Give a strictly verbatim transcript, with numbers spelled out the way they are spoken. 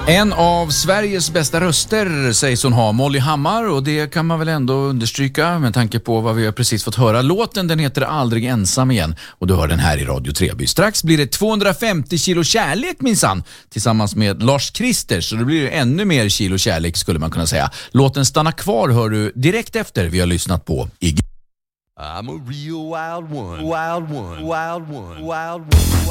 En av Sveriges bästa röster sägs hon ha, Molly Hammar, och det kan man väl ändå understryka med tanke på vad vi har precis fått höra. Låten, den heter Aldrig ensam igen, och du hör den här i Radio Treby. Strax blir det tvåhundrafemtio kilo kärlek minsann tillsammans med Lars Krister, så det blir ännu mer kilo kärlek skulle man kunna säga. Låten Stanna kvar hör du direkt efter vi har lyssnat på I G. I'm a real wild one, wild one, wild one, wild one.